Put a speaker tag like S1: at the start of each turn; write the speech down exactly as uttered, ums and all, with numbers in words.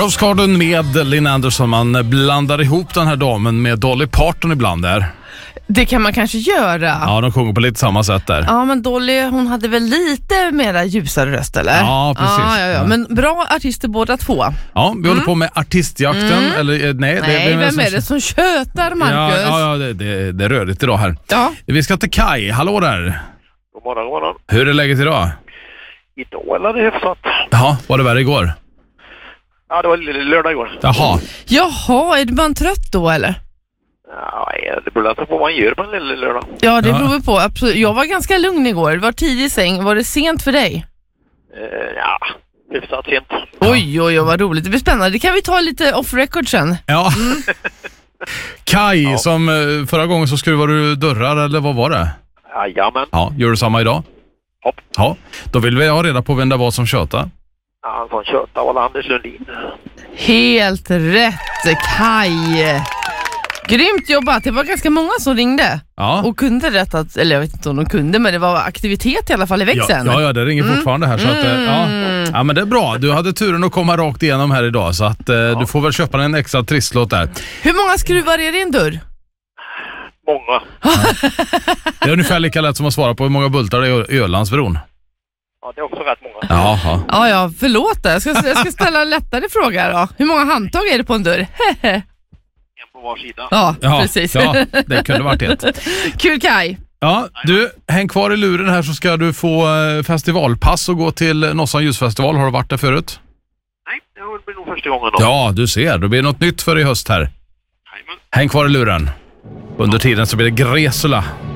S1: Rose Garden med Lynn Anderson. Man blandar ihop den här damen med Dolly Parton ibland där.
S2: Det kan man kanske göra.
S1: Ja, de sjunger på lite samma sätt där.
S2: Ja, men Dolly, hon hade väl lite mera ljusare röst, eller?
S1: Ja, precis.
S2: Ja, ja, ja. Men bra artister båda två.
S1: Ja, vi mm. håller på med artistjakten.
S2: Mm.
S1: Eller, nej,
S2: nej
S1: det, det,
S2: vem
S1: som...
S2: är det som tjötar, Marcus?
S1: Ja, ja, ja det, det, det är rörigt idag här.
S2: Ja.
S1: Vi ska till Kai. Hallå där.
S3: God morgon, god morgon.
S1: Hur är läget idag?
S3: Idag är det hyfsat.
S1: Ja, var det värre igår?
S3: Ja, det var lördag igår.
S1: Jaha.
S2: Jaha, är man trött då, eller?
S3: Ja, det beror på vad man gör på en lilla lördag.
S2: Ja, det
S1: Ja.
S2: beror på. Absolut. Jag var ganska lugn igår. Det var tidig i säng. Var det sent för dig?
S3: Uh, ja, hyfsat sent.
S2: Oj, oj, oj, vad roligt. Det blir spännande. Det kan vi ta lite off record sen.
S1: Ja.
S2: Mm.
S1: Kai,
S3: Ja.
S1: som eh, förra gången så skruvade du dörrar, eller vad var det?
S3: Jajamän.
S1: Ja, gör du samma idag?
S3: Hopp.
S1: Ja, då vill vi ha reda på vem det var som tjötade.
S3: Ja, han som köta var Anders Lundin.
S2: Helt rätt, Kai. Grymt jobbat. Det var ganska många som ringde.
S1: Ja.
S2: Och kunde rätt att, eller jag vet inte om de kunde, men det var aktivitet i alla fall i växeln.
S1: Ja, ja, det ringer
S2: Mm.
S1: fortfarande här. Så att, eh, ja. ja, men det är bra. Du hade turen att komma rakt igenom här idag. Så att, eh,
S3: Ja.
S1: du får väl köpa en extra trisslåt där.
S2: Hur många skruvar är det i en dörr?
S3: Många.
S1: Det är ungefär lika lätt som att svara på hur många bultar det är i Ölandsbron.
S3: Ja, det är också rätt många.
S1: Jaha.
S2: Ja, ja, förlåt. Jag ska, jag ska ställa en lättare fråga då. Hur många handtag är det på en dörr?
S3: En på var sida.
S2: Ja,
S1: Ja,
S2: precis.
S1: ja, det kunde varit ett.
S2: Kul, Kai.
S1: Ja, du, häng kvar i luren här så ska du få eh, festivalpass och gå till Nossan ljusfestival. Har du varit där förut?
S3: Nej, det blir nog första gången då.
S1: Ja, du ser. Det blir något nytt för i höst här.
S3: Jajamän.
S1: Häng kvar i luren. Under tiden så blir det Gresula